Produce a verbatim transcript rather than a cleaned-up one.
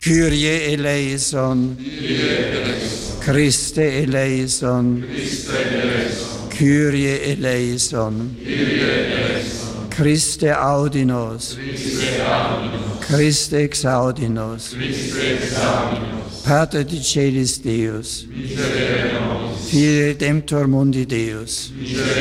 Kyrie eleison. Christe eleison. Kyrie eleison. Christe audinos. Christe exaudinos. Pater de celis Deus. Fide Redemptor mundi Deus.